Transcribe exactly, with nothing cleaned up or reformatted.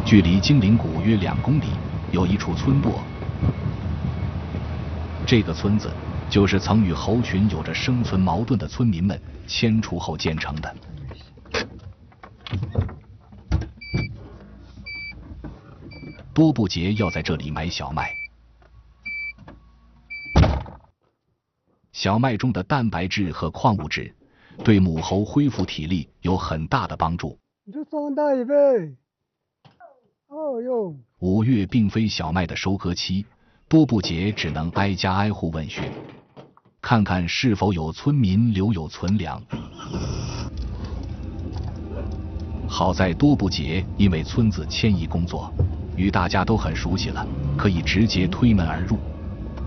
距离精灵谷约两公里，有一处村落。这个村子就是曾与猴群有着生存矛盾的村民们迁出后建成的。多布杰要在这里买小麦，小麦中的蛋白质和矿物质对母猴恢复体力有很大的帮助。 你就装大一杯。哦哟。 五月并非小麦的收割期，多布杰只能挨家挨户问询，看看是否有村民留有存粮。好在多布杰因为村子迁移工作，与大家都很熟悉了，可以直接推门而入。